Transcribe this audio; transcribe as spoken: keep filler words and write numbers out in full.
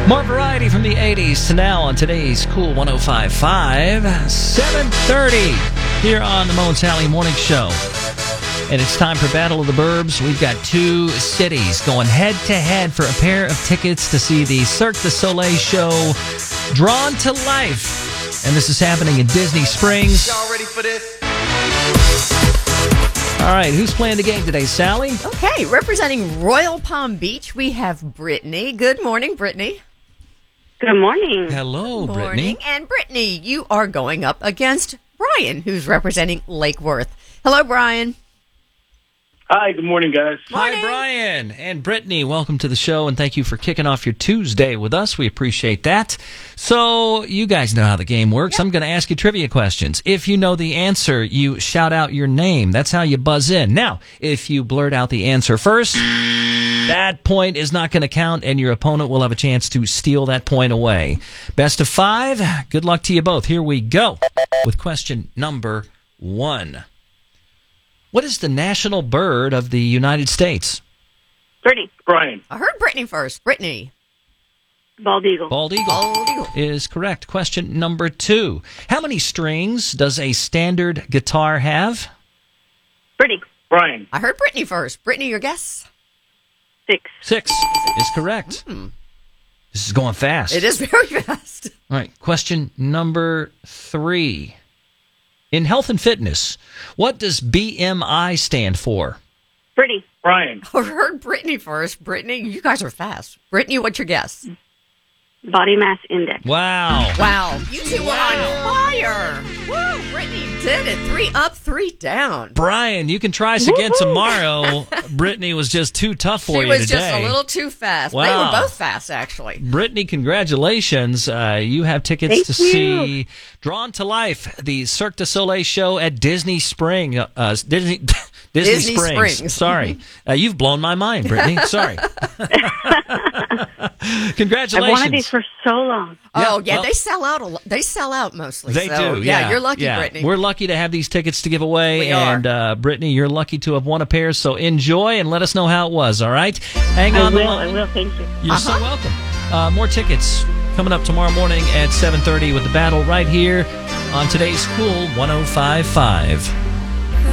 More variety from the eighties to now on today's Cool one oh five point five, seven thirty here on the Mo and Sally Morning Show. And it's time for Battle of the Burbs. We've got two cities going head-to-head for a pair of tickets to see the Cirque du Soleil show Drawn to Life. And this is happening in Disney Springs. Y'all ready for this? All right, who's playing the game today, Sally? Okay, representing Royal Palm Beach, we have Brittany. Good morning, Brittany. Good morning. Hello, Good Brittany. morning. And Brittany, you are going up against Brian, who's representing Lake Worth. Hello, Brian. Hi, good morning, guys. Hi, Brian. And Brittany, welcome to the show, and thank you for kicking off your Tuesday with us. We appreciate that. So, you guys know how the game works. Yep. I'm going to ask you trivia questions. If you know the answer, you shout out your name. That's how you buzz in. Now, if you blurt out the answer first, that point is not going to count, and your opponent will have a chance to steal that point away. Best of five. Good luck to you both. Here we go with question number one. What is the national bird of the United States? Brittany. Brian. I heard Brittany first. Brittany. Bald eagle. Bald eagle. Bald eagle. Is correct. Question number two. How many strings does a standard guitar have? Brittany. Brian. I heard Brittany first. Brittany, your guess? Six. Six is correct. Mm. This is going fast. It is very fast. All right. Question number three. In health and fitness, what does B M I stand for? Brittany. Brian. I heard Brittany first. Brittany, you guys are fast. Brittany, what's your guess? Body mass index. Wow. Wow. You two were on fire. Woo, Brittany did it. Three up, three down. Brian, you can try us again tomorrow. Brittany was just too tough for she you was today. just a little too fast. Wow. They were both fast, actually. Brittany, congratulations. Uh, you have tickets Thank to you. see Drawn to Life, the Cirque du Soleil show at Disney Spring. Uh, Disney, Disney, Disney Springs. Springs. Sorry. Uh, you've blown my mind, Brittany. Sorry. Congratulations. I've wanted these for so long. Oh, yeah, well- they sell out. A lo- they sell out mostly. They so, do, yeah. yeah. You're lucky, yeah. Brittany. We're lucky to have these tickets to give away. We are. and uh, Brittany, you're lucky to have won a pair, so enjoy and let us know how it was, all right? Hang I on the will. line. I will. Thank you. You're Uh-huh. so welcome. Uh, more tickets coming up tomorrow morning at seven thirty with the battle right here on today's Cool one oh five point five.